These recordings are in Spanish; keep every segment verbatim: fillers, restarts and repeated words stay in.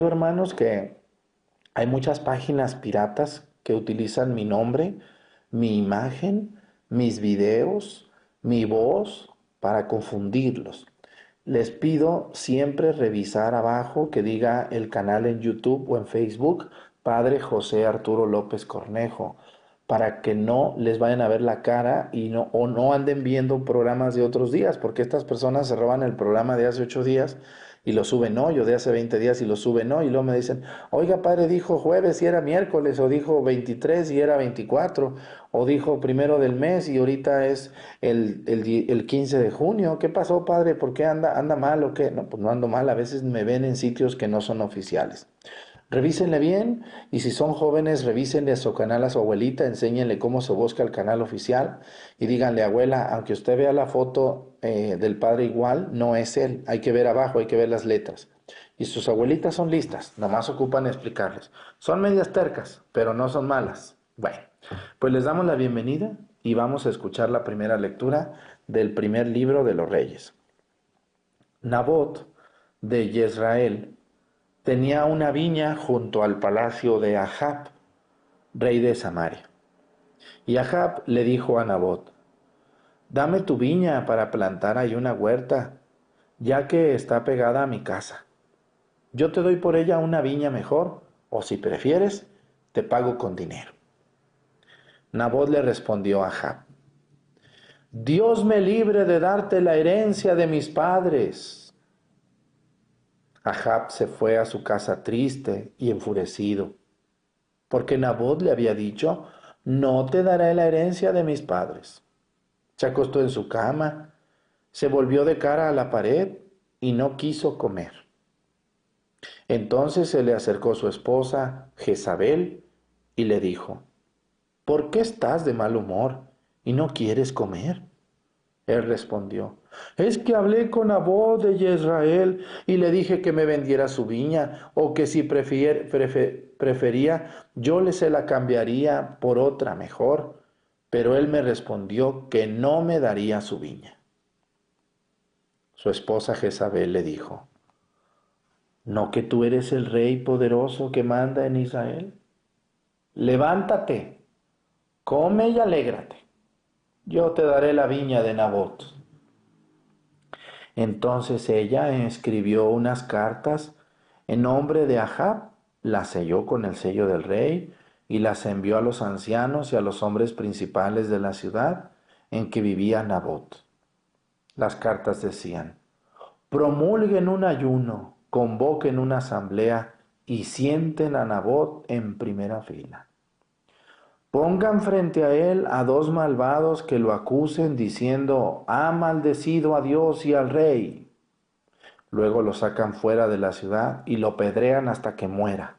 hermanos, que hay muchas páginas piratas que utilizan mi nombre, mi imagen, mis videos, mi voz para confundirlos. Les pido siempre revisar abajo que diga el canal en YouTube o en Facebook, Padre José Arturo López Cornejo, para que no les vayan a ver la cara y no, o no anden viendo programas de otros días, porque estas personas se roban el programa de hace ocho días y lo suben hoy, o de hace veinte días y lo suben hoy, y luego me dicen, oiga padre, dijo jueves y era miércoles, o dijo veintitrés y era veinticuatro, o dijo primero del mes y ahorita es el, el, el quince de junio. ¿Qué pasó, padre? ¿Por qué anda, anda mal o qué? No, pues no ando mal, a veces me ven en sitios que no son oficiales. Revísenle bien y si son jóvenes, revísenle a su canal a su abuelita, enséñenle cómo se busca el canal oficial y díganle, abuela, aunque usted vea la foto eh, del padre igual, no es él, hay que ver abajo, hay que ver las letras. Y sus abuelitas son listas, nomás ocupan explicarles. Son medias tercas, pero no son malas. Bueno, pues les damos la bienvenida y vamos a escuchar la primera lectura del primer libro de los Reyes. Nabot de Jezreel tenía una viña junto al palacio de Ahab, rey de Samaria. Y Ahab le dijo a Nabot, dame tu viña para plantar ahí una huerta, ya que está pegada a mi casa. Yo te doy por ella una viña mejor, o si prefieres, te pago con dinero. Nabot le respondió a Ahab, Dios me libre de darte la herencia de mis padres. Ahab se fue a su casa triste y enfurecido, porque Nabot le había dicho, no te daré la herencia de mis padres. Se acostó en su cama, se volvió de cara a la pared y no quiso comer. Entonces se le acercó su esposa, Jezabel, y le dijo, ¿por qué estás de mal humor y no quieres comer? Él respondió, es que hablé con Nabot de Jezreel y le dije que me vendiera su viña o que si prefier, prefer, prefería yo le se la cambiaría por otra mejor, pero él me respondió que no me daría su viña. Su esposa Jezabel le dijo, ¿no que tú eres el rey poderoso que manda en Israel? Levántate, come y alégrate, yo te daré la viña de Nabot. Entonces ella escribió unas cartas en nombre de Ahab, las selló con el sello del rey y las envió a los ancianos y a los hombres principales de la ciudad en que vivía Nabot. Las cartas decían, promulguen un ayuno, convoquen una asamblea y sienten a Nabot en primera fila. Pongan frente a él a dos malvados que lo acusen diciendo, ha maldecido a Dios y al rey. Luego lo sacan fuera de la ciudad y lo pedrean hasta que muera.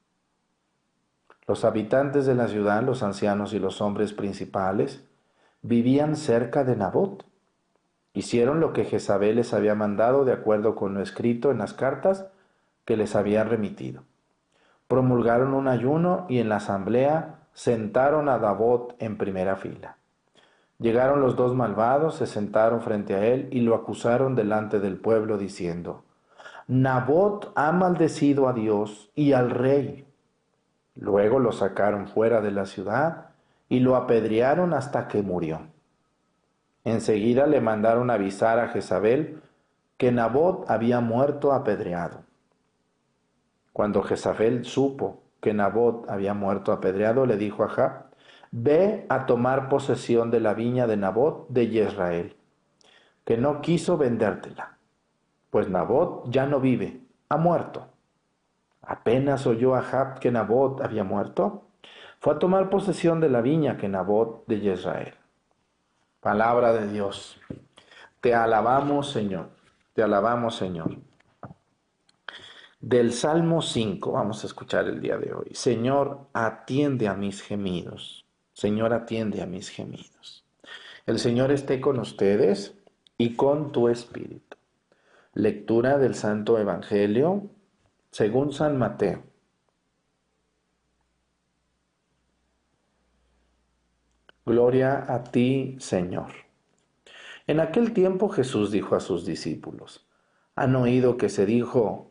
Los habitantes de la ciudad, los ancianos y los hombres principales, vivían cerca de Nabot. Hicieron lo que Jezabel les había mandado de acuerdo con lo escrito en las cartas que les habían remitido. Promulgaron un ayuno y en la asamblea sentaron a Nabot en primera fila. Llegaron los dos malvados, se sentaron frente a él y lo acusaron delante del pueblo diciendo, Nabot ha maldecido a Dios y al rey. Luego lo sacaron fuera de la ciudad y lo apedrearon hasta que murió. Enseguida le mandaron avisar a Jezabel que Nabot había muerto apedreado. Cuando Jezabel supo que Nabot había muerto apedreado, le dijo a Ahab, ve a tomar posesión de la viña de Nabot de Jezreel, que no quiso vendértela, pues Nabot ya no vive, ha muerto. Apenas oyó Ahab que Nabot había muerto, fue a tomar posesión de la viña que Nabot de Jezreel. Palabra de Dios. Te alabamos, Señor. Te alabamos, Señor. Del Salmo cinco vamos a escuchar el día de hoy. Señor, atiende a mis gemidos. Señor, atiende a mis gemidos. El Señor esté con ustedes y con tu espíritu. Lectura del Santo Evangelio según San Mateo. Gloria a ti, Señor. En aquel tiempo Jesús dijo a sus discípulos, han oído que se dijo,